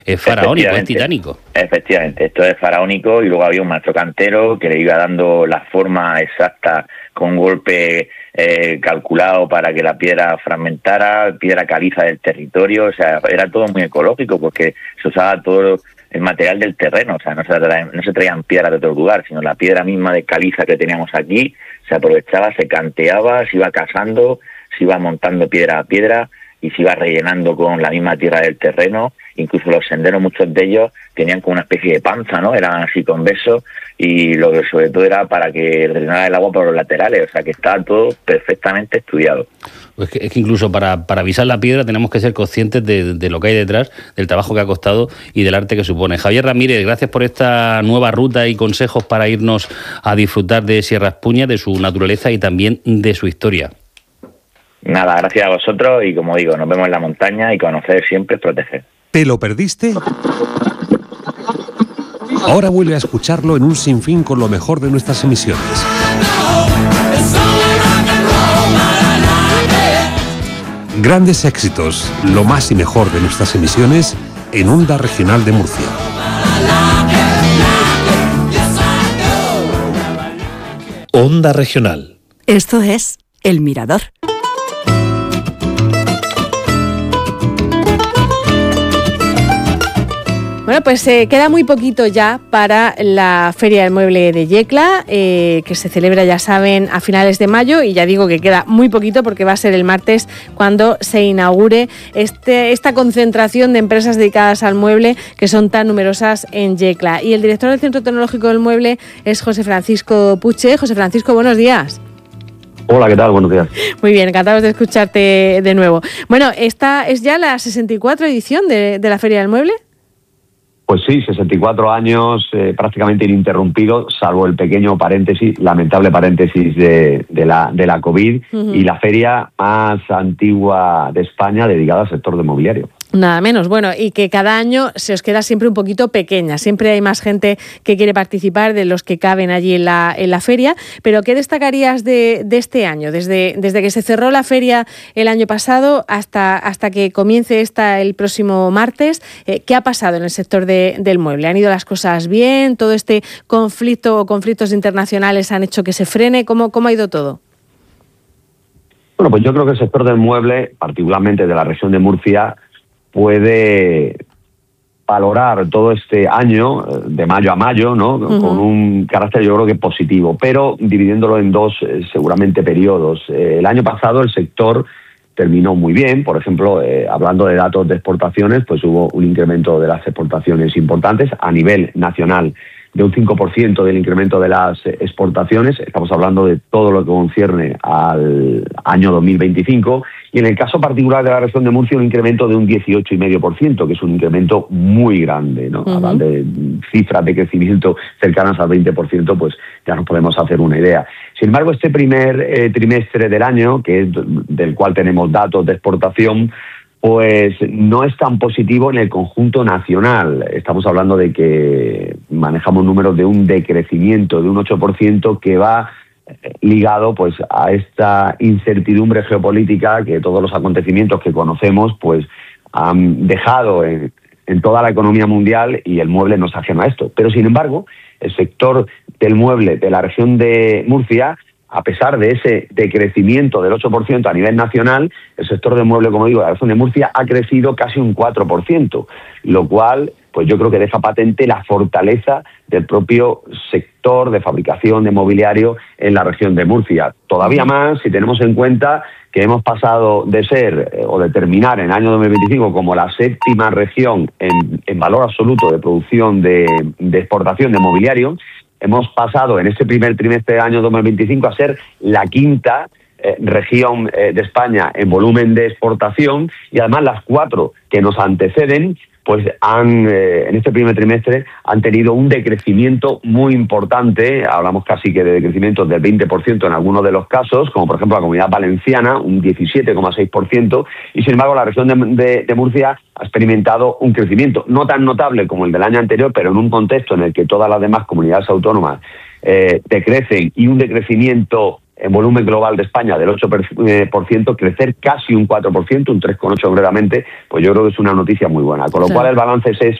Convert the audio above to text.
Es faraónico, es titánico. Efectivamente, esto es faraónico, y luego había un maestro cantero que le iba dando la forma exacta con un golpe calculado para que la piedra fragmentara, piedra caliza del territorio. O sea, era todo muy ecológico porque se usaba todo el material del terreno. O sea, no se traían piedras de otro lugar, sino la piedra misma de caliza que teníamos aquí se aprovechaba, se canteaba, se iba casando, se iba montando piedra a piedra y se iba rellenando con la misma tierra del terreno. Incluso los senderos, muchos de ellos tenían como una especie de panza, ¿no? Eran así convexos, y lo que sobre todo era para que drenara el agua por los laterales. O sea, que estaba todo perfectamente estudiado. Pues es que incluso para avisar la piedra tenemos que ser conscientes de lo que hay detrás, del trabajo que ha costado y del arte que supone. Javier Ramírez, gracias por esta nueva ruta y consejos para irnos a disfrutar de Sierra Espuña, de su naturaleza y también de su historia. Nada, gracias a vosotros, y como digo, nos vemos en la montaña, y conocer siempre es proteger. ¿Te lo perdiste? Ahora vuelve a escucharlo en un sinfín con lo mejor de nuestras emisiones. Grandes éxitos, lo más y mejor de nuestras emisiones en Onda Regional de Murcia. Onda Regional. Esto es El Mirador. Bueno, pues queda muy poquito ya para la Feria del Mueble de Yecla, que se celebra, ya saben, a finales de mayo, y ya digo que queda muy poquito porque va a ser el martes cuando se inaugure esta concentración de empresas dedicadas al mueble que son tan numerosas en Yecla. Y el director del Centro Tecnológico del Mueble es José Francisco Puche. José Francisco, buenos días. Hola, ¿qué tal? Buenos días. Muy bien, encantados de escucharte de nuevo. Bueno, ¿esta es ya la 64 edición de la Feria del Mueble? Pues sí, 64 años prácticamente ininterrumpidos, salvo el pequeño paréntesis, lamentable paréntesis de la COVID, y la feria más antigua de España dedicada al sector del mobiliario. Nada menos. Bueno, y que cada año se os queda siempre un poquito pequeña. Siempre hay más gente que quiere participar de los que caben allí en la feria. Pero ¿qué destacarías de este año? Desde que se cerró la feria el año pasado hasta que comience el próximo martes, ¿qué ha pasado en el sector del mueble? ¿Han ido las cosas bien? ¿Todo este conflicto o conflictos internacionales han hecho que se frene? ¿Cómo ha ido todo? Bueno, pues yo creo que el sector del mueble, particularmente de la región de Murcia, puede valorar todo este año, de mayo a mayo, ¿no? Con un carácter, yo creo que positivo, pero dividiéndolo en dos, seguramente, periodos. El año pasado el sector terminó muy bien. Por ejemplo, hablando de datos de exportaciones, pues hubo un incremento de las exportaciones importantes a nivel nacional, de un 5% del incremento de las exportaciones. Estamos hablando de todo lo que concierne al año 2025. Y en el caso particular de la región de Murcia, un incremento de un 18,5%, que es un incremento muy grande, ¿no? Hablar de cifras de crecimiento cercanas al 20%, pues ya nos podemos hacer una idea. Sin embargo, este primer trimestre del año, que es del cual tenemos datos de exportación, pues no es tan positivo en el conjunto nacional. Estamos hablando de que manejamos números de un decrecimiento de un 8% que va ligado pues a esta incertidumbre geopolítica que todos los acontecimientos que conocemos pues han dejado en toda la economía mundial, y el mueble no es ajeno a esto. Pero sin embargo, el sector del mueble de la región de Murcia, a pesar de ese decrecimiento del 8% a nivel nacional, el sector del mueble, como digo, de la región de Murcia ha crecido casi un 4%, lo cual pues yo creo que deja patente la fortaleza del propio sector de fabricación de mobiliario en la región de Murcia. Todavía más si tenemos en cuenta que hemos pasado de ser o de terminar en el año 2025 como la séptima región en valor absoluto de producción de exportación de mobiliario. Hemos pasado en este primer trimestre del año 2025 a ser la quinta región de España en volumen de exportación, y además las cuatro que nos anteceden pues en este primer trimestre han tenido un decrecimiento muy importante. Hablamos casi que de decrecimientos del 20% en algunos de los casos, como por ejemplo la Comunidad Valenciana, un 17,6%, y sin embargo la región de Murcia ha experimentado un crecimiento no tan notable como el del año anterior, pero en un contexto en el que todas las demás comunidades autónomas decrecen, y un decrecimiento en volumen global de España del 8%, crecer casi un 4%, un 3,8% concretamente, pues yo creo que es una noticia muy buena. Con lo cual el balance es